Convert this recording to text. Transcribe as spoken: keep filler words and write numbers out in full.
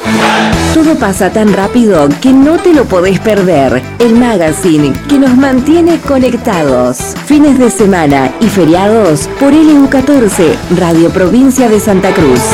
Todo pasa tan rápido que no te lo podés perder. El magazine que nos mantiene conectados. Fines de semana y feriados por L U catorce, Radio Provincia de Santa Cruz.